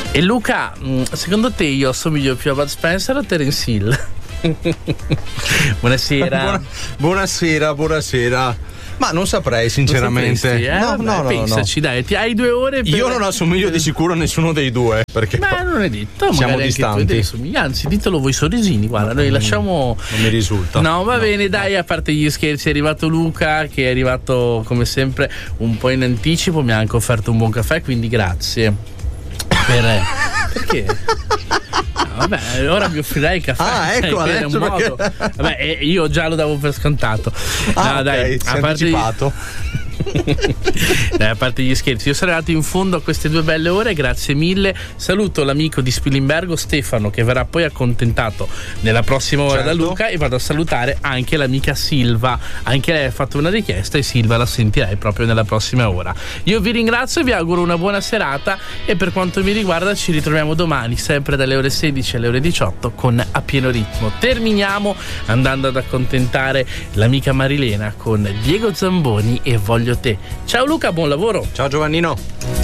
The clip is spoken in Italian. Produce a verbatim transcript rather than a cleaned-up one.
E Luca, secondo te io assomiglio più a Bud Spencer o a Terence Hill? Buonasera. Buona, buonasera, buonasera. Ma non saprei sinceramente. Sapresti, eh? No, Vabbè, no, no, pensaci, no. dai, ti hai due ore per... Io non assomiglio di sicuro a nessuno dei due, perché ma non è detto, siamo magari distanti. anche tu assomigli. Anzi, ditelo voi sorrisini, guarda, noi lasciamo. Non mi risulta. No, va no. bene, dai, a parte gli scherzi, è arrivato Luca, che è arrivato come sempre un po' in anticipo, mi ha anche offerto un buon caffè, quindi grazie. Per... Perché? No, vabbè, ora mi offrirai il caffè. Ah, ecco, eh, adesso un modo. perché... Vabbè, io già lo davo per scontato. Ah, no, okay, dai, si a è parte anticipato. Dai, a parte gli scherzi, io sono arrivato in fondo a queste due belle ore, grazie mille. Saluto l'amico di Spilimbergo Stefano, che verrà poi accontentato nella prossima ora, certo, da Luca, e vado a salutare anche l'amica Silva, anche lei ha fatto una richiesta e Silva la sentirai proprio nella prossima ora. Io vi ringrazio e vi auguro una buona serata, e per quanto mi riguarda ci ritroviamo domani sempre dalle ore sedici alle ore diciotto con A Pieno Ritmo. Terminiamo andando ad accontentare l'amica Marilena con Diego Zamboni e Voglio Te. Ciao Luca, buon lavoro. Ciao Giovannino.